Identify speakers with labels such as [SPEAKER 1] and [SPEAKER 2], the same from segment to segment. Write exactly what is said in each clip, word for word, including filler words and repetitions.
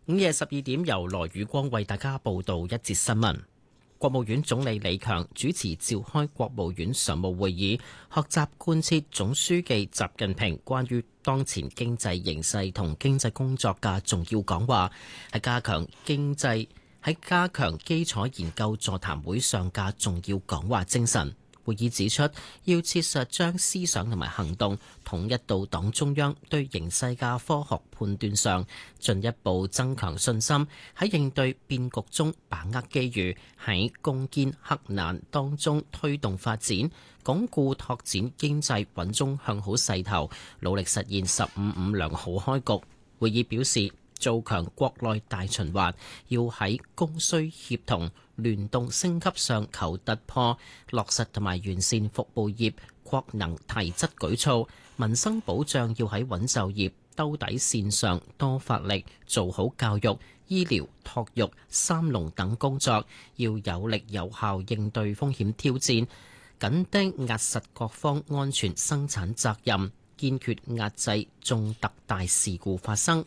[SPEAKER 1] 午夜十二點，由羅宇光為大家報道一節新聞。國務院總理李強主持召開國務院常務會議，學習貫徹總書記習近平關於當前經濟形勢同經濟工作嘅重要講話，喺加強經濟喺加強基礎研究座談會上嘅重要講話精神。會議指出，要切實將思想同埋行動統一到黨中央對形勢嘅科學判斷上，進一步增強信心，喺應對變局中把握機遇，喺攻堅克難當中推動發展，鞏固拓展經濟穩中向好勢頭，努力實現十五五良好開局。會議表示，做強國內大循環，要喺供需協同、聯動升級上求突破，落實同埋完善服務業擴能提質舉措，民生保障要喺穩就業、兜底線上多發力，做好教育、醫療、托育三農等工作，要有力有效應對風險挑戰，緊盯壓實各方安全生產責任，堅決壓制重特大事故發生。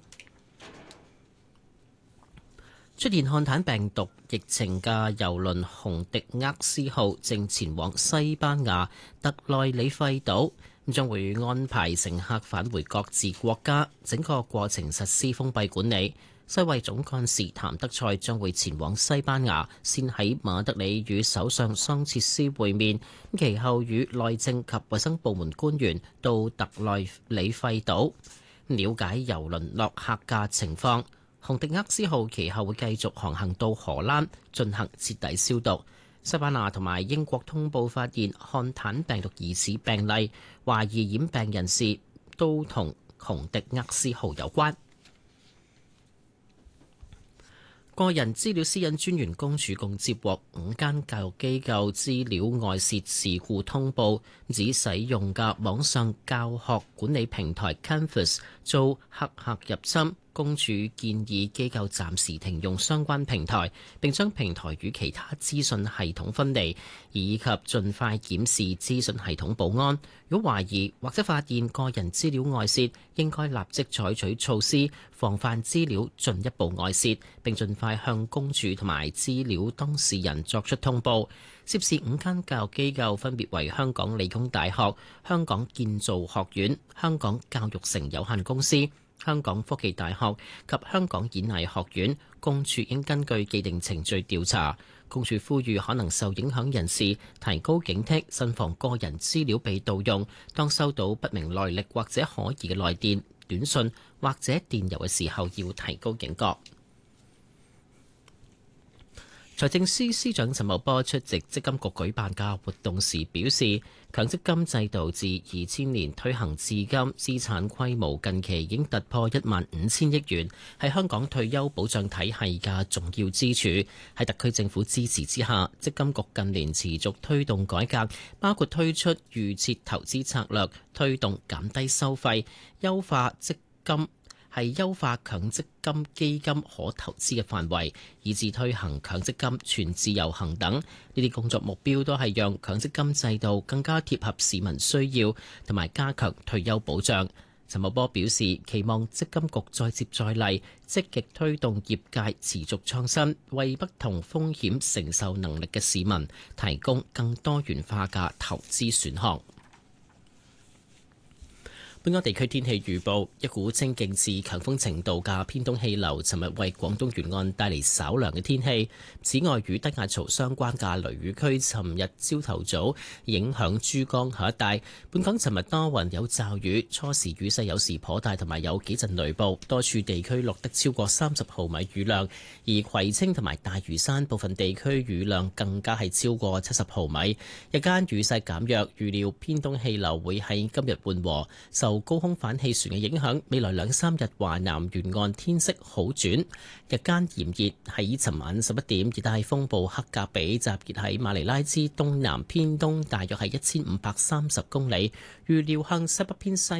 [SPEAKER 1] 出現漢坦病毒疫情嘅郵輪紅迪厄斯號正前往西班牙特內里費島，將會安排乘客返回各自國家，整個過程實施封閉管理。世衛總幹事譚德塞將會前往西班牙，先喺馬德里與首相桑切斯會面，其後與內政及衛生部門官員到特內里費島了解郵輪落客嘅情況。紅迪厄斯號其後會繼續航行到荷蘭進行徹底消毒。西班牙同埋英國通報發現漢坦病毒疑似病例，懷疑染病人士都同紅迪厄斯號有關。個人資料私隱專員公署共接獲五間教育機構資料外泄事故通報，指使用嘅網上教學管理平台 Canvas 遭黑客入侵。公署建議機構暫時停用相關平台，並將平台與其他資訊系統分離，以及盡快檢視資訊系統保安。如果懷疑或者發現個人資料外泄，應該立即採取措施，防範資料進一步外泄，並盡快向公署同埋資料當事人作出通報。涉事五間教育機構分別為香港理工大學、香港建造學院、香港教育城有限公司、香港科技大學及香港演藝學院。公署應根據既定程序調查。公署呼籲可能受影響人士提高警惕，慎防個人資料被盜用。當收到不明來歷或者可疑嘅來電、短信或者電郵嘅時候，要提高警覺。財政司司長陳茂波出席積金局舉辦嘅活動時表示，強積金制度自二千年推行至今，資產規模近期已經突破一萬五千億元，係香港退休保障體系嘅重要支柱。喺特區政府支持之下，積金局近年持續推動改革，包括推出預設投資策略，推動減低收費，優化積金。係優化強積金基金可投資嘅範圍，以至推行強積金全自由行等。呢啲工作目標都係讓強積金制度更加貼合市民需要，同埋加強退休保障。陳茂波表示，期望積金局再接再厲，積極推動業界持續創新，為不同風險承受能力嘅市民提供更多元化嘅投資選項。本港地區天氣預報，一股清勁至強風程度嘅偏東氣流尋日為廣東沿岸帶嚟稍涼嘅天氣。此外，與低壓槽相關嘅雷雨區尋日朝頭早影響珠江口一帶。本港尋日多雲有驟雨，初時雨勢有時頗大，同埋有幾陣雷暴，多處地區錄得超過三十毫米雨量。而葵青同埋大嶼山部分地區雨量更加係超過七十毫米。日間雨勢減弱，預料偏東氣流會喺今日緩和。受高空反氣旋嘅影響，未來兩三日華南沿岸天色好轉，日間炎熱。喺尋晚十一點，熱帶風暴黑格比集結喺馬尼拉之東南偏東，大約係一千五百三十公里，預料向西北偏西